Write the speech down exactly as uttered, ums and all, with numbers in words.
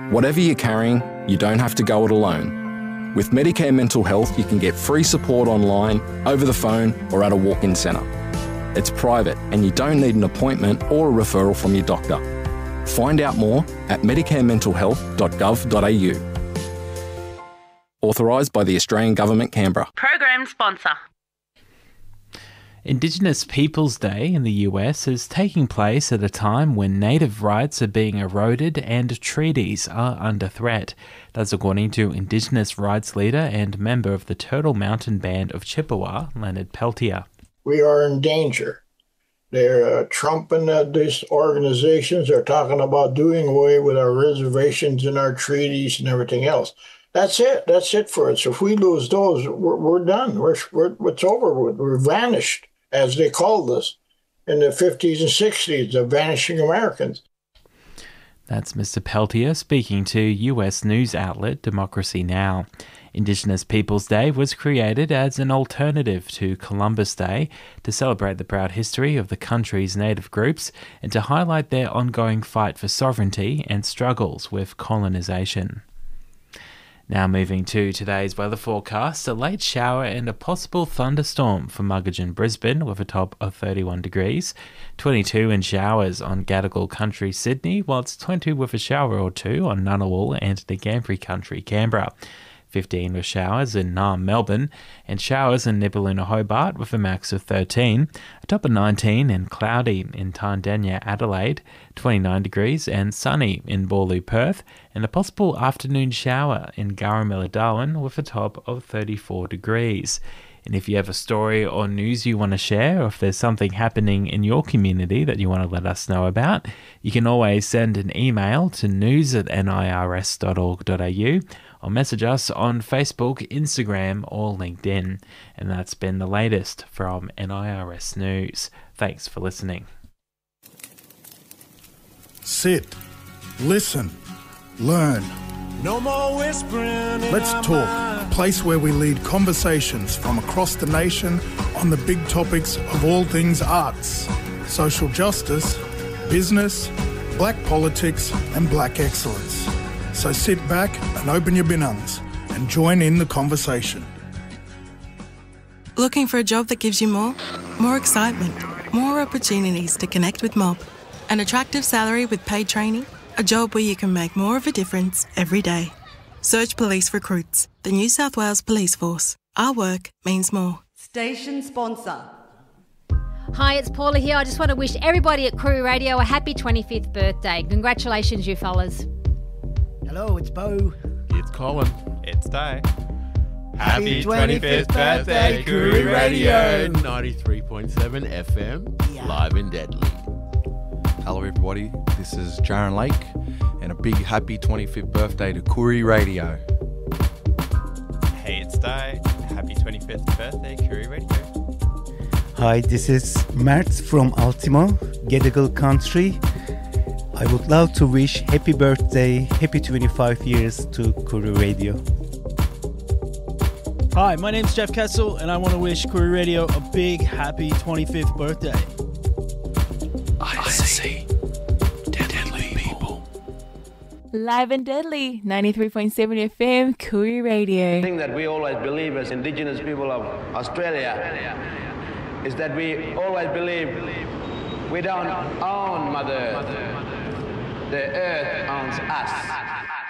Whatever you're carrying, you don't have to go it alone. With Medicare Mental Health, you can get free support online, over the phone, or at a walk-in centre. It's private and you don't need an appointment or a referral from your doctor. Find out more at medicare mental health dot gov dot a u. Authorised by the Australian Government, Canberra. Program sponsor. Indigenous Peoples Day in the U S is taking place at a time when native rights are being eroded and treaties are under threat. That's according to Indigenous rights leader and member of the Turtle Mountain Band of Chippewa, Leonard Peltier. We are in danger. They're uh, Trump and uh, these organizations are talking about doing away with our reservations and our treaties and everything else. That's it. That's it for us. If we lose those, we're, we're done. We're, we're it's over with. We're vanished, as they called us in the fifties and sixties, the vanishing Americans. That's Mister Peltier speaking to U S news outlet Democracy Now! Indigenous Peoples Day was created as an alternative to Columbus Day to celebrate the proud history of the country's native groups and to highlight their ongoing fight for sovereignty and struggles with colonisation. Now moving to today's weather forecast, a late shower and a possible thunderstorm for Muggeridge, Brisbane with a top of thirty-one degrees, twenty-two in showers on Gadigal Country, Sydney, whilst twenty with a shower or two on Ngunnawal and the Ngambri Country, Canberra. fifteen with showers in Naarm, Melbourne, and showers in Nibbaluna, Hobart with a max of thirteen, a top of nineteen and cloudy in Tandenya, Adelaide, twenty-nine degrees and sunny in Boorloo, Perth, and a possible afternoon shower in Garramilla, Darwin with a top of thirty-four degrees. And if you have a story or news you want to share, or if there's something happening in your community that you want to let us know about, you can always send an email to news at nirs dot org dot a u or message us on Facebook, Instagram or LinkedIn. And that's been the latest from N I R S News. Thanks for listening. Sit, listen, learn. No more whispering. Let's talk, a place where we lead conversations from across the nation on the big topics of all things arts, social justice, business, black politics and black excellence. So sit back and open your binungs and join in the conversation. Looking for a job that gives you more? More excitement, more opportunities to connect with Mob, an attractive salary with paid training, a job where you can make more of a difference every day. Search Police Recruits, the New South Wales Police Force. Our work means more. Station sponsor. Hi, it's Paula here. I just want to wish everybody at Koori Radio a happy twenty-fifth birthday. Congratulations, you fellas. Hello, it's Bo. It's Colin. It's Day. Happy twenty-fifth birthday, Koori Radio. ninety-three point seven F M, yeah. Live and deadly. Hello everybody, this is Jaron Lake, and a big happy twenty-fifth birthday to Koori Radio. Hey, it's Day. Happy twenty-fifth birthday, Koori Radio. Hi, this is Mert from Ultimo, Gadigal Country. I would love to wish happy birthday, happy twenty-five years to Koori Radio. Hi, my name's Jeff Kessel, and I want to wish Koori Radio a big happy twenty-fifth birthday. I see deadly people. Live and deadly, ninety-three point seven F M, Koori Radio. The thing that we always believe as Indigenous people of Australia is that we always believe we don't own Mother Earth. The earth owns us.